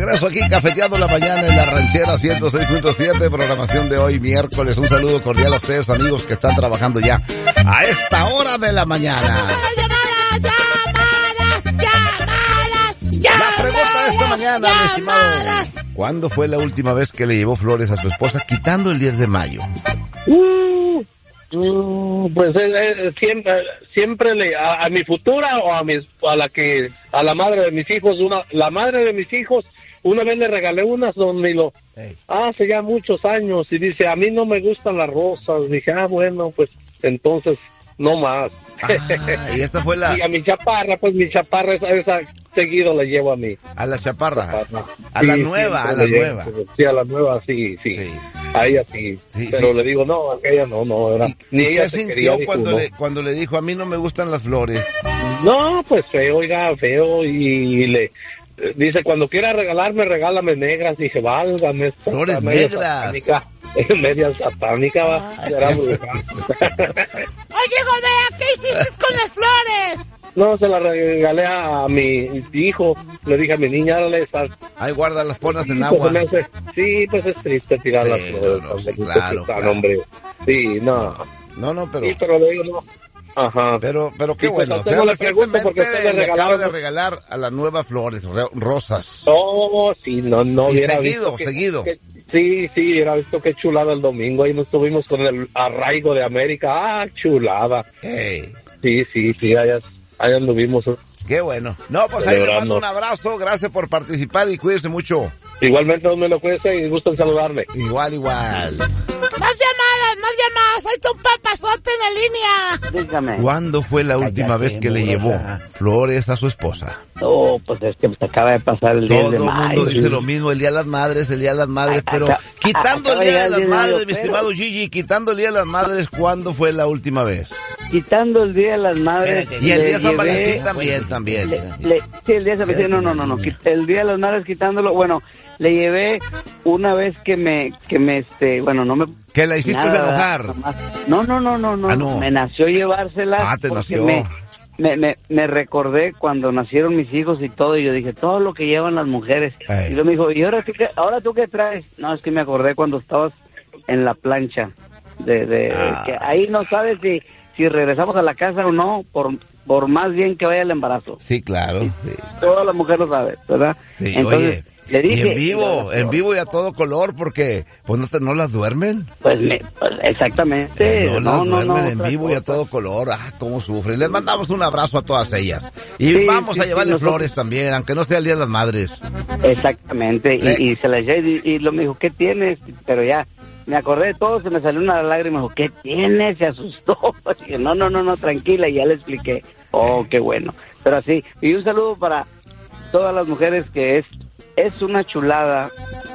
regreso aquí, cafeteando la mañana en la ranchera 106.7, programación de hoy, miércoles. Un saludo cordial a ustedes, amigos, que están trabajando ya a esta hora de la mañana. La pregunta de esta mañana, mi estimado, ¿cuándo fue la última vez que le llevó flores a su esposa, quitando el 10 de mayo? Pues siempre a mi futura o a la madre de mis hijos, la madre de mis hijos, una vez le regalé unas, don Milo, hace ya muchos años, y dice, a mí no me gustan las rosas. Dije, bueno, pues entonces no más. Y esta fue la... Y a mi chaparra, pues mi chaparra esa seguido la llevo a mí. ¿A la chaparra? A Sí, la nueva, a la nueva. Sí, a la nueva, sí. A ella sí. Pero le digo, no, a aquella no era. Ni ella ¿qué se sintió quería, cuando le dijo, a mí no me gustan las flores? No, pues feo, y le... Dice, cuando quiera regalarme, regálame negras. Dije, válgame. Flores negras. Media satánica, va. Será bruja. Oye, Gobea, ¿qué hiciste con las flores? No, se las regalé a mi hijo. Le dije a mi niña, dale esas. Ahí guarda, las pones en agua. Sí, pues es triste tirar las flores. Claro. Hombre. Sí, no. No, pero... Sí, pero le digo, no. Ajá. Pero qué bueno. Pues, no le pregunto porque usted le acaba de regalar a la nueva flores, rosas. Oh, sí, no. Y seguido. Sí, era visto qué chulada el domingo. Ahí nos estuvimos con el arraigo de América. Chulada. Hey. Sí, allá anduvimos. Qué bueno. No, pues ahí le mando un abrazo. Gracias por participar y cuídese mucho. Igualmente, don Melo, cuídese y gusto en saludarle. Igual. Más llamadas. Ahí está un papazote en la línea. Dígame. ¿Cuándo fue la última vez que le llevó flores a su esposa? No, pues es que se acaba de pasar el 10 de mayo. Todo el mundo dice lo mismo, el Día de las Madres, pero quitando el Día de las Madres, mi estimado Gigi, quitando el Día de las Madres, ¿cuándo fue la última vez? Quitando el Día de las Madres. Y el Día de San Valentín también. Sí, el Día de San Valentín, no. El Día de las Madres quitándolo, bueno, le llevé una vez que me no me... ¿Que la hiciste enojar? No. Me nació llevársela. Te nació. Me recordé cuando nacieron mis hijos y todo, y yo dije, todo lo que llevan las mujeres. Y luego me dijo, ¿y ahora tú qué traes? No, es que me acordé cuando estabas en la plancha, que ahí no sabes si regresamos a la casa o no, por más bien que vaya el embarazo. Sí, claro. Sí. Toda la mujer lo sabe, ¿verdad? Sí, entonces, le dije, y en vivo y a todo color, porque pues no las duermen. Pues exactamente. No duermen en vivo y a todo color. Cómo sufren. Les mandamos un abrazo a todas ellas. Y vamos a llevarle flores también, aunque no sea el Día de las Madres. Exactamente. Y se las llevé y me dijo, ¿qué tienes? Pero ya me acordé de todo, se me salió una lágrima, me dijo, ¿qué tienes? Se asustó. Y dije, no, tranquila, y ya le expliqué. Qué bueno. Pero así, y un saludo para todas las mujeres, que es una chulada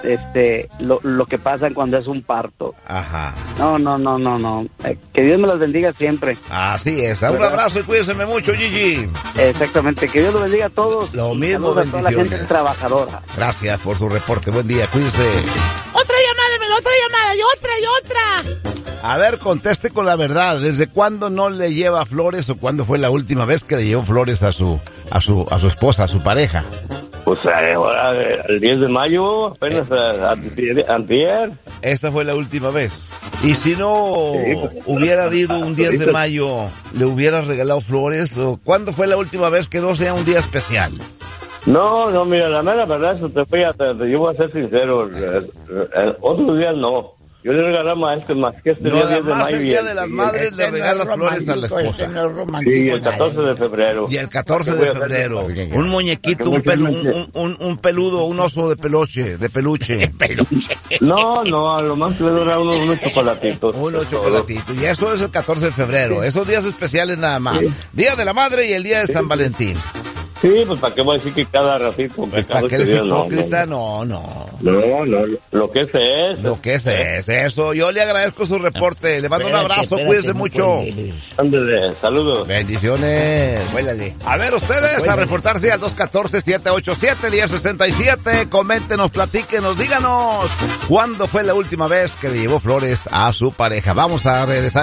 lo que pasa cuando es un parto. Ajá. No. Que Dios me las bendiga siempre. Así es. Un abrazo y cuídense mucho, Gigi. Exactamente. Que Dios los bendiga a todos. Lo mismo, a toda la gente trabajadora. Gracias por su reporte. Buen día. Cuídense. Otra llamada y otra. A ver, conteste con la verdad. ¿Desde cuándo no le lleva flores o cuándo fue la última vez que le llevó flores a su esposa, a su pareja? Pues el 10 de mayo, apenas antier. Esta fue la última vez. Y si no hubiera habido un 10 de mayo, ¿le hubieras regalado flores? ¿O cuándo fue la última vez que no sea un día especial? No, mira, la mera verdad, yo voy a ser sincero, otros días no. Yo le regalaba más que este día 10 de mayo. El Día de las Madres le regala flores a la esposa. Sí, el 14 de febrero. Y el 14 de febrero. Un muñequito, un peludo, un oso de peluche. No, a lo más que le dura unos chocolatitos. Unos chocolatitos. Y eso es el 14 de febrero. Esos días especiales nada más. Sí. Día de la Madre y el Día de San Valentín. Sí, pues ¿para qué voy a decir que cada ratito? Pues ¿para qué eres hipócrita? No. Lo que es eso. Yo le agradezco su reporte. Le mando un abrazo, cuídese mucho. Ándale, saludos. Bendiciones. Vuélale. A ver, ustedes a reportarse al 214-787-1067. Coméntenos, platíquenos, díganos cuándo fue la última vez que le llevó flores a su pareja. Vamos a regresar.